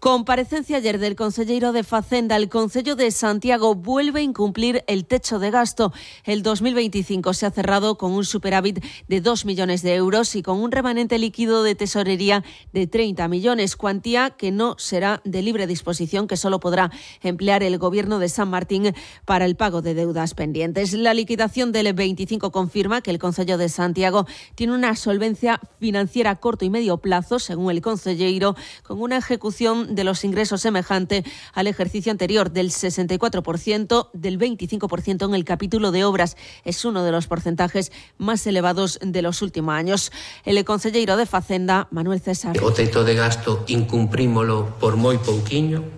Comparecencia ayer del conselleiro de Facenda. El Concello de Santiago vuelve a incumplir el techo de gasto. El 2025 se ha cerrado con un superávit de 2 millones de euros y con un remanente líquido de tesorería de 30 millones, cuantía que no será de libre disposición, que solo podrá emplear el Gobierno de San Martín para el pago de deudas pendientes. La liquidación del 25 confirma que el Concello de Santiago tiene una solvencia financiera a corto y medio plazo, según el concelleiro, con una ejecución de los ingresos semejante al ejercicio anterior del 64%, del 25% en el capítulo de obras. Es uno de los porcentajes más elevados de los últimos años. El conselleiro de Facenda, Manuel César. O teito de gasto incumprímolo por moi pouquiño.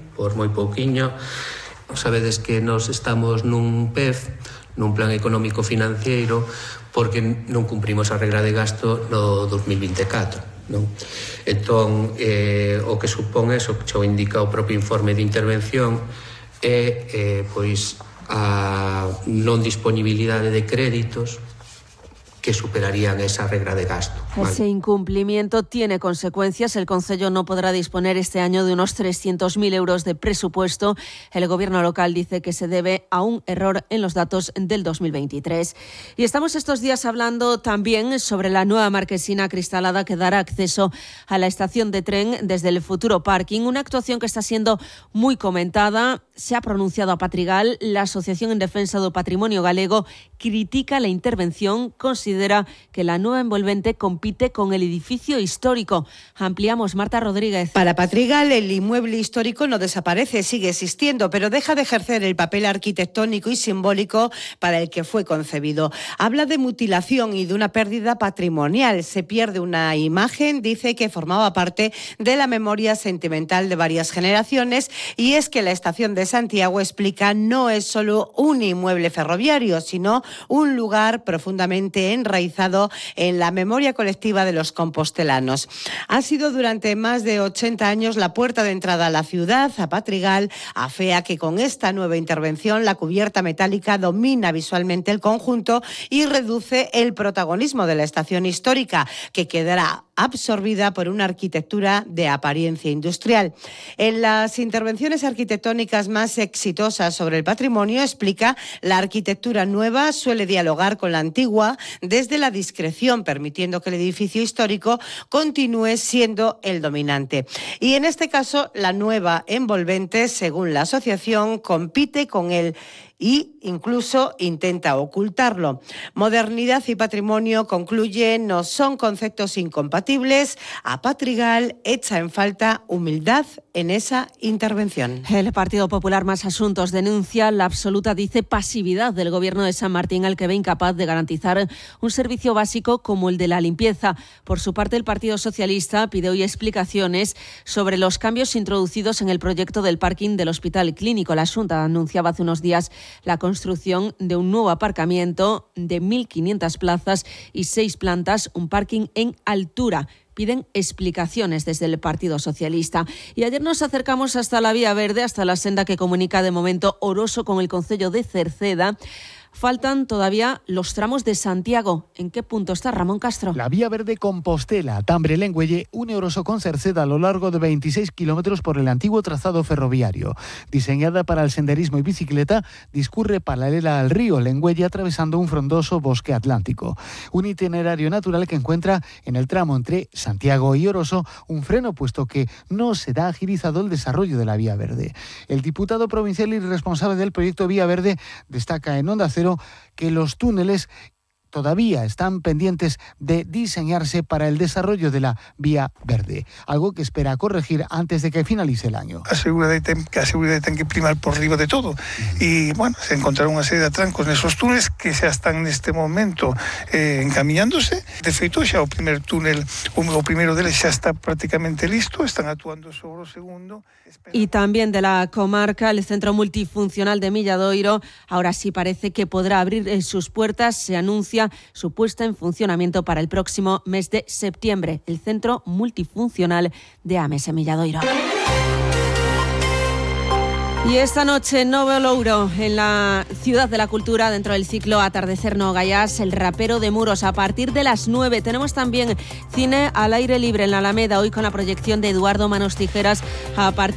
Sabedes que nos estamos nun PEF, nun plan económico financiero, porque non cumprimos a regra de gasto no 2024. Non? Entón, o que supón eso, que xa indica o propio informe de intervención, é pois a non disponibilidade de créditos que superarían esa regla de gasto. Ese incumplimiento tiene consecuencias. El Concello no podrá disponer este año de unos 300.000 euros de presupuesto. El Gobierno local dice que se debe a un error en los datos del 2023. Y estamos estos días hablando también sobre la nueva marquesina acristalada que dará acceso a la estación de tren desde el futuro parking. Una actuación que está siendo muy comentada. Se ha pronunciado a Patrigal. La Asociación en Defensa do Patrimonio Galego critica la intervención, considera que la nueva envolvente compite con el edificio histórico. Ampliamos, Marta Rodríguez. Para Patrigal, el inmueble histórico no desaparece, sigue existiendo, pero deja de ejercer el papel arquitectónico y simbólico para el que fue concebido. Habla de mutilación y de una pérdida patrimonial. Se pierde una imagen, dice, que formaba parte de la memoria sentimental de varias generaciones, y es que la estación de Santiago, explica, no es solo un inmueble ferroviario, sino un lugar profundamente enraizado en la memoria colectiva de los compostelanos. Ha sido durante más de 80 años la puerta de entrada a la ciudad, a Patrigal, afea que con esta nueva intervención la cubierta metálica domina visualmente el conjunto y reduce el protagonismo de la estación histórica, que quedará absorbida por una arquitectura de apariencia industrial. En las intervenciones arquitectónicas más exitosas sobre el patrimonio, explica, la arquitectura nueva suele dialogar con la antigua desde la discreción, permitiendo que el edificio histórico continúe siendo el dominante. Y en este caso, la nueva envolvente, según la asociación, compite con el y incluso intenta ocultarlo. Modernidad y patrimonio, concluye, no son conceptos incompatibles. A Patrigal echa en falta humildad en esa intervención. El Partido Popular Más Asuntos denuncia la absoluta, dice, pasividad del Gobierno de San Martín, al que ve incapaz de garantizar un servicio básico como el de la limpieza. Por su parte, el Partido Socialista pide hoy explicaciones sobre los cambios introducidos en el proyecto del parking del Hospital Clínico. La Xunta anunciaba hace unos días la construcción de un nuevo aparcamiento de 1.500 plazas y 6 plantas, un parking en altura. Piden explicaciones desde el Partido Socialista. Y ayer nos acercamos hasta la Vía Verde, hasta la senda que comunica de momento Oroso con el concello de Cerceda. Faltan todavía los tramos de Santiago. ¿En qué punto está Ramón Castro? La Vía Verde Compostela, Tambre-Lengüelle, une Oroso con Cerceda a lo largo de 26 kilómetros por el antiguo trazado ferroviario. Diseñada para el senderismo y bicicleta, discurre paralela al río Lengüelle, atravesando un frondoso bosque atlántico. Un itinerario natural que encuentra en el tramo entre Santiago y Oroso un freno, puesto que no será agilizado el desarrollo de la Vía Verde. El diputado provincial y responsable del proyecto Vía Verde destaca en Onda Cero que los túneles todavía están pendientes de diseñarse para el desarrollo de la Vía Verde, algo que espera corregir antes de que finalice el año. A seguridade ten que primar por riba de todo, e, bueno, se encontraron unha serie de atrancos nesos túneles que xa están neste momento encamiñándose. De feito, xa o primer túnel, o primeiro deles xa está prácticamente listo, están actuando sobre o segundo. Y también de la comarca, el Centro Multifuncional de Milladoiro, ahora sí parece que podrá abrir sus puertas. Se anuncia su puesta en funcionamiento para el próximo mes de septiembre, el Centro Multifuncional de Ames en Milladoiro. Y esta noche, Novo Louro, en la Ciudad de la Cultura, dentro del ciclo Atardecer No Gallás, el rapero de Muros, a partir de las 9. Tenemos también cine al aire libre en la Alameda, hoy con la proyección de Eduardo Manos Tijeras a partir